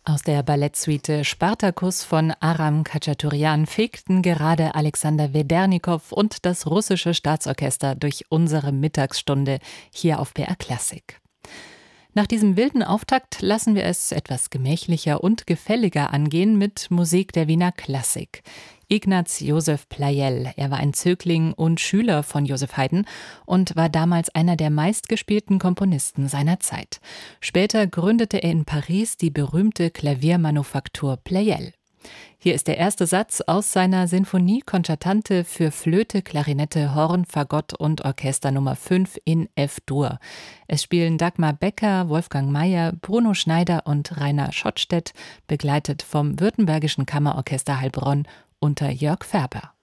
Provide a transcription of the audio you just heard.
Aus der Ballettsuite Spartacus von Aram Khachaturian fegten gerade Alexander Wedernikow und das russische Staatsorchester durch unsere Mittagsstunde hier auf BR Klassik. Nach diesem wilden Auftakt lassen wir es etwas gemächlicher und gefälliger angehen mit Musik der Wiener Klassik. Ignaz Josef Pleyel, er war ein Zögling und Schüler von Joseph Haydn und war damals einer der meistgespielten Komponisten seiner Zeit. Später gründete er in Paris die berühmte Klaviermanufaktur Pleyel. Hier ist der erste Satz aus seiner Sinfonie Concertante für Flöte, Klarinette, Horn, Fagott und Orchester Nummer 5 in F-Dur. Es spielen Dagmar Becker, Wolfgang Mayer, Bruno Schneider und Rainer Schottstedt, begleitet vom Württembergischen Kammerorchester Heilbronn unter Jörg Ferber.